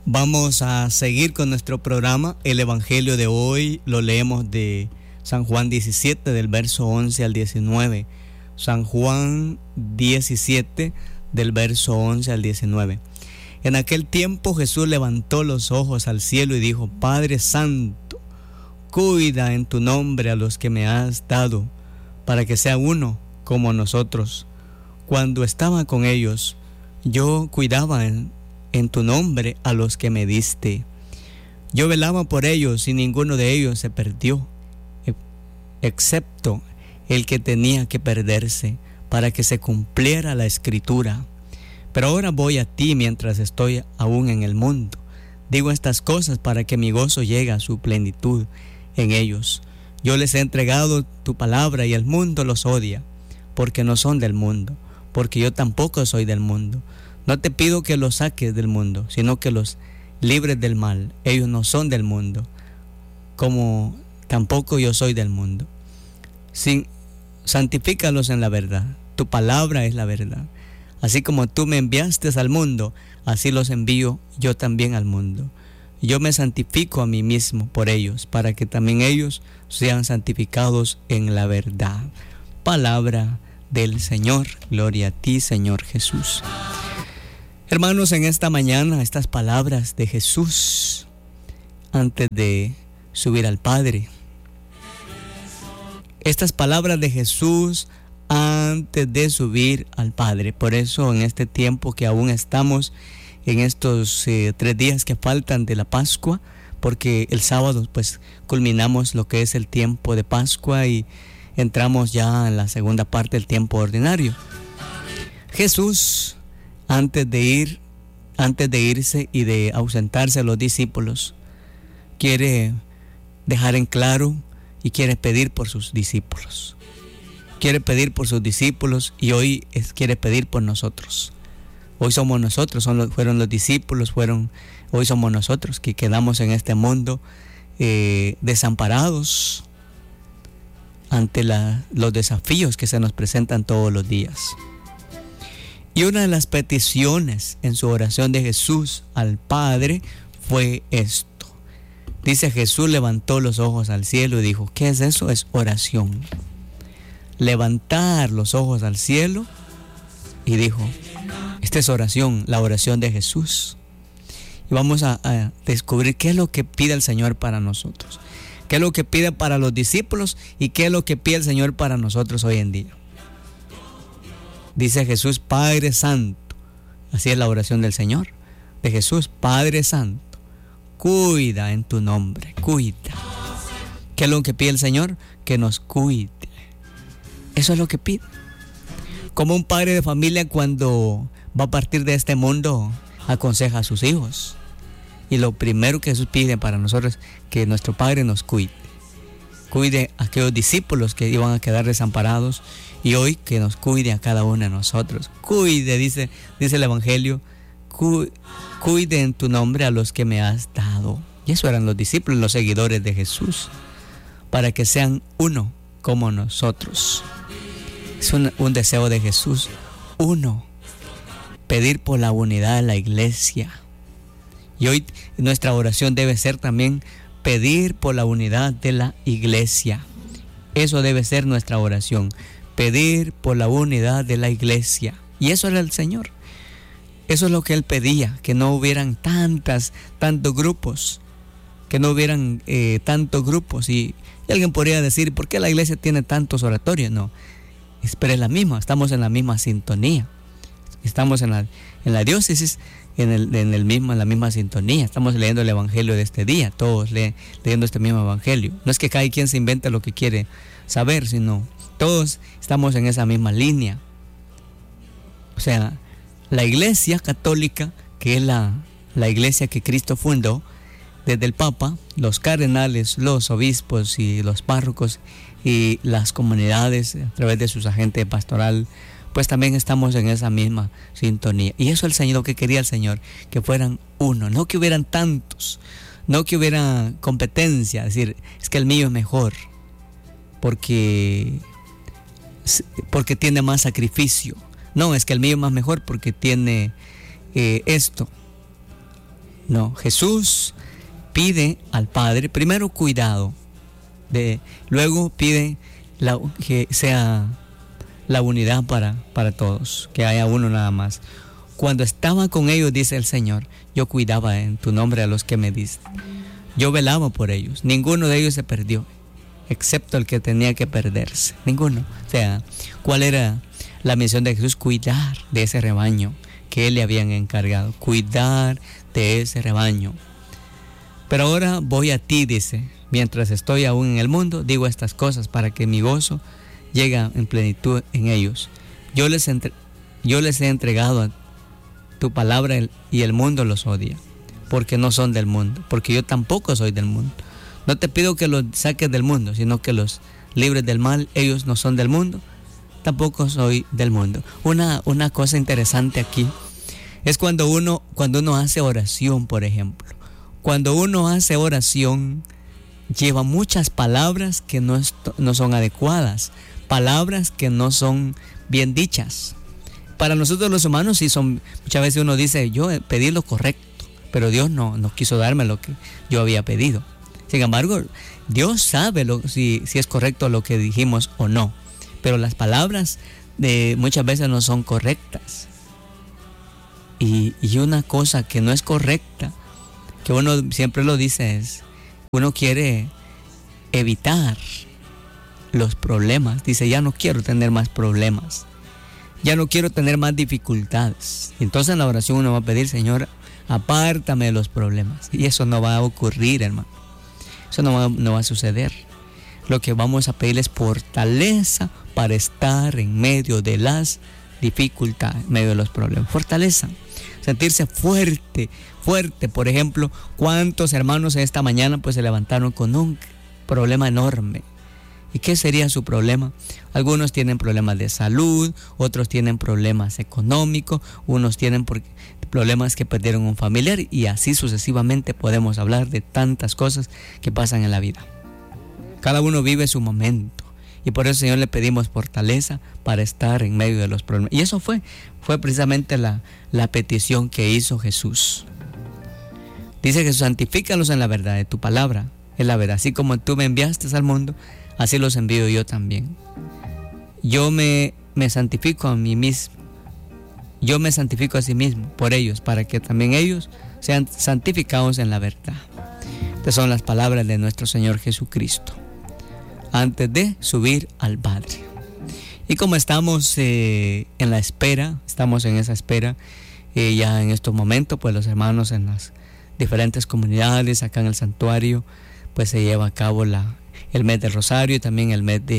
Vamos a seguir con nuestro programa. El Evangelio de hoy lo leemos de San Juan 17, del verso 11 al 19. San Juan 17, del verso 11 al 19. En aquel tiempo Jesús levantó los ojos al cielo y dijo: Padre Santo, cuida en tu nombre a los que me has dado, para que sea uno como nosotros. Cuando estaba con ellos, yo cuidaba en tu nombre a los que me diste. Yo velaba por ellos y ninguno de ellos se perdió, excepto el que tenía que perderse, para que se cumpliera la escritura. Pero ahora voy a ti mientras estoy aún en el mundo. Digo estas cosas para que mi gozo llegue a su plenitud en ellos. Yo les he entregado tu palabra y el mundo los odia, porque no son del mundo, porque yo tampoco soy del mundo. No te pido que los saques del mundo, sino que los libres del mal. Ellos no son del mundo, como tampoco yo soy del mundo. Santifícalos en la verdad. Tu palabra es la verdad. Así como tú me enviaste al mundo, así los envío yo también al mundo. Yo me santifico a mí mismo por ellos, para que también ellos sean santificados en la verdad. Palabra del Señor. Gloria a ti, Señor Jesús. Hermanos, en esta mañana, estas palabras de Jesús antes de subir al Padre. Estas palabras de Jesús antes de subir al Padre. Por eso en este tiempo que aún estamos, en estos 3 días que faltan de la Pascua, porque el sábado pues culminamos lo que es el tiempo de Pascua y entramos ya en la segunda parte del tiempo ordinario. Jesús, antes de irse y de ausentarse a los discípulos, quiere dejar en claro y quiere pedir por sus discípulos. Quiere pedir por sus discípulos y hoy quiere pedir por nosotros. Hoy somos nosotros, fueron los discípulos, hoy somos nosotros que quedamos en este mundo desamparados ante los desafíos que se nos presentan todos los días. Y una de las peticiones en su oración de Jesús al Padre fue esto. Dice: Jesús levantó los ojos al cielo y dijo. ¿Qué es eso? Es oración. Levantar los ojos al cielo y dijo: esta es oración, la oración de Jesús. Y vamos a descubrir qué es lo que pide el Señor para nosotros, qué es lo que pide para los discípulos y qué es lo que pide el Señor para nosotros hoy en día. Dice Jesús: Padre Santo. Así es la oración del Señor, de Jesús: Padre Santo, cuida en tu nombre, cuida. ¿Qué es lo que pide el Señor? Que nos cuide. Eso es lo que pide. Como un padre de familia, cuando va a partir de este mundo, aconseja a sus hijos. Y lo primero que Jesús pide para nosotros es que nuestro Padre nos cuide. Cuide a aquellos discípulos que iban a quedar desamparados, y hoy que nos cuide a cada uno de nosotros. Cuide, dice el Evangelio, cuide en tu nombre a los que me has dado. Y eso eran los discípulos, los seguidores de Jesús, para que sean uno como nosotros. Es un deseo de Jesús, uno. Pedir por la unidad de la iglesia. Y hoy nuestra oración debe ser también pedir por la unidad de la iglesia. Eso debe ser nuestra oración. Pedir por la unidad de la iglesia. Y eso era el Señor. Eso es lo que Él pedía, que no hubieran tantos grupos. Que no hubieran tantos grupos. Y alguien podría decir: ¿por qué la iglesia tiene tantos oratorios? No, pero es la misma, estamos en la misma sintonía. Estamos en la diócesis, en la misma sintonía. Estamos leyendo el Evangelio de este día, todos leyendo este mismo Evangelio. No es que cada quien se invente lo que quiere saber, sino todos estamos en esa misma línea. O sea, la Iglesia Católica, que es la iglesia que Cristo fundó, desde el Papa, los cardenales, los obispos y los párrocos y las comunidades a través de sus agentes pastoral, pues también estamos en esa misma sintonía. Y eso es el Señor, lo que quería el Señor, que fueran uno, no que hubieran tantos, no que hubiera competencia, decir, es que el mío es mejor, porque tiene más sacrificio. No, es que el mío es más mejor porque tiene esto. No, Jesús pide al Padre primero cuidado, luego pide que sea la unidad para todos, que haya uno nada más. Cuando estaba con ellos, dice el Señor, yo cuidaba en tu nombre a los que me diste. Yo velaba por ellos. Ninguno de ellos se perdió, excepto el que tenía que perderse. Ninguno. O sea, ¿cuál era la misión de Jesús? Cuidar de ese rebaño que Él le habían encargado. Cuidar de ese rebaño. Pero ahora voy a ti, dice, mientras estoy aún en el mundo, digo estas cosas para que mi gozo llegue en plenitud en ellos. Yo les he entregado a tu palabra y el mundo los odia, porque no son del mundo, porque yo tampoco soy del mundo. No te pido que los saques del mundo, sino que los libres del mal. Ellos no son del mundo, tampoco soy del mundo. Una cosa interesante aquí es cuando uno hace oración, por ejemplo. Cuando uno hace oración, lleva muchas palabras que no son adecuadas, palabras que no son bien dichas. Para nosotros los humanos sí son, muchas veces uno dice, yo pedí lo correcto, pero Dios no quiso darme lo que yo había pedido. Sin embargo, Dios sabe si es correcto lo que dijimos o no, pero las palabras muchas veces no son correctas. Y una cosa que no es correcta, que uno siempre lo dice, es, uno quiere evitar los problemas. Dice, ya no quiero tener más problemas, ya no quiero tener más dificultades. Entonces en la oración uno va a pedir, Señor, apártame de los problemas. Y eso no va a ocurrir, hermano. Eso no va a suceder. Lo que vamos a pedir es fortaleza para estar en medio de las dificultades, en medio de los problemas. Fortaleza, sentirse fuerte. Por ejemplo, ¿cuántos hermanos esta mañana pues se levantaron con un problema enorme? ¿Y qué sería su problema? Algunos tienen problemas de salud, otros tienen problemas económicos, unos tienen problemas que perdieron un familiar, y así sucesivamente podemos hablar de tantas cosas que pasan en la vida. Cada uno vive su momento, y por eso, Señor, le pedimos fortaleza para estar en medio de los problemas. Y eso fue precisamente la petición que hizo Jesús. Dice Jesús, santifícalos en la verdad, de tu palabra es la verdad. Así como tú me enviaste al mundo, así los envío yo también. Yo me santifico a mí mismo. Yo me santifico a sí mismo por ellos, para que también ellos sean santificados en la verdad. Estas son las palabras de nuestro Señor Jesucristo antes de subir al Padre. Y como estamos en la espera, estamos en esa espera, ya en estos momentos, pues los hermanos en las diferentes comunidades, acá en el santuario, pues se lleva a cabo el mes del Rosario, y también el mes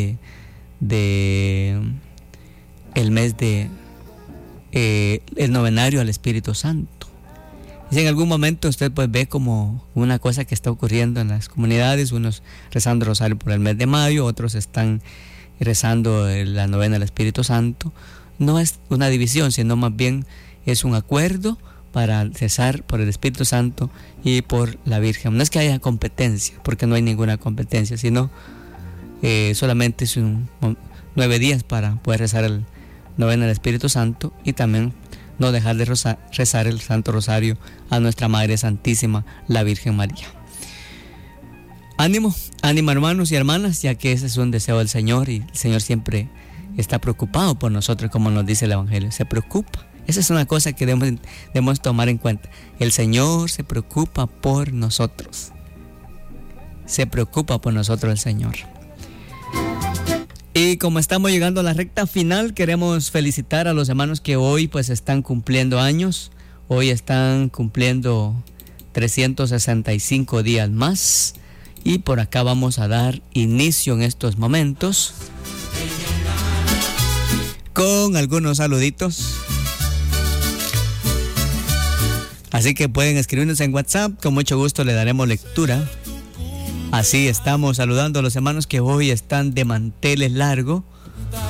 el novenario al Espíritu Santo. Y si en algún momento usted pues ve como una cosa que está ocurriendo en las comunidades, unos rezando Rosario por el mes de mayo, otros están rezando la novena al Espíritu Santo, no es una división, sino más bien es un acuerdo para rezar por el Espíritu Santo y por la Virgen. No es que haya competencia, porque no hay ninguna competencia, sino solamente es 9 días para poder rezar el novena del Espíritu Santo, y también no dejar de rezar el Santo Rosario a nuestra Madre Santísima, la Virgen María. Ánimo hermanos y hermanas, ya que ese es un deseo del Señor, y el Señor siempre está preocupado por nosotros, como nos dice el Evangelio, se preocupa. Esa es una cosa que debemos tomar en cuenta. El Señor se preocupa por nosotros. Se preocupa por nosotros el Señor. Y como estamos llegando a la recta final, queremos felicitar a los hermanos que hoy pues están cumpliendo años. Hoy están cumpliendo 365 días más. Y por acá vamos a dar inicio en estos momentos con algunos saluditos. Así que pueden escribirnos en WhatsApp, con mucho gusto le daremos lectura. Así estamos saludando a los hermanos que hoy están de manteles largos.